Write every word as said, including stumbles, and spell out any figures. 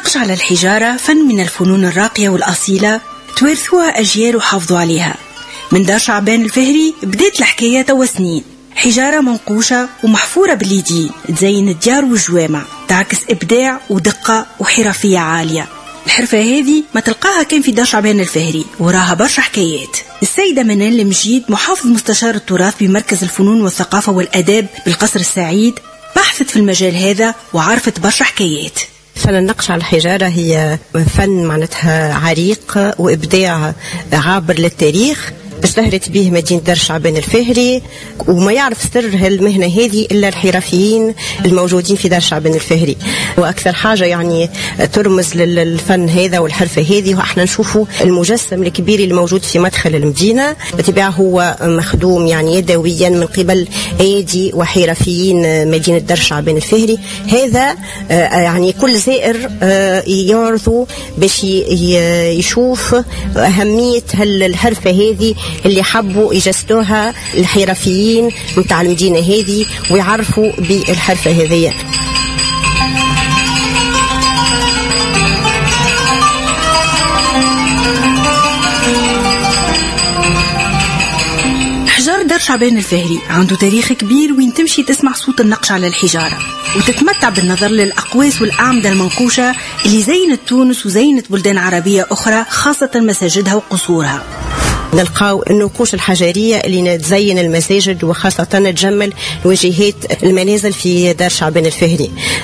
النقش على الحجارة فن من الفنون الراقية والأصيلة توارثوها أجيال وحافظوا عليها. من دار شعبان الفهري بدأت الحكاية توا سنين. حجارة منقوشة ومحفورة باليدين تزين الديار والجوامع، تعكس إبداع ودقة وحرفية عالية. الحرفة هذه ما تلقاها كان في دار شعبان الفهري، وراها برشا حكايات. السيدة منال المجيد محافظ مستشار التراث بمركز الفنون والثقافة والأداب بالقصر السعيد بحثت في المجال هذا وعرفت برشا حكايات. فن النقش على الحجارة هي فن معناتها عريق وإبداع عابر للتاريخ، اشتهرت به مدينة دار شعبان الفهري، وما يعرف سر هالمهنة هذه إلا الحرفيين الموجودين في دار شعبان الفهري. وأكثر حاجة يعني ترمز للفن هذا والحرفة هذه، وإحنا نشوفوا المجسم الكبير اللي موجود في مدخل المدينة، بطبيعة هو مخدوم يعني يدويا من قبل أيدي وحرفيين مدينة دار شعبان الفهري. هذا يعني كل زائر يعرضه باش يشوف أهمية هالحرفة هذه اللي حبوا يجسدوها الحرفيين متاع المدينة هذه ويعرفوا بالحرفة هذه. حجار دار شعبان الفهري عنده تاريخ كبير، وين تمشي تسمع صوت النقش على الحجارة وتتمتع بالنظر للأقواس والأعمدة المنقوشة اللي زينت تونس وزينت بلدان عربية أخرى، خاصة مساجدها وقصورها. نلقاو النقوش الحجرية اللي تزين المساجد وخاصة تجمل واجهات المنازل في دار شعبان الفهري.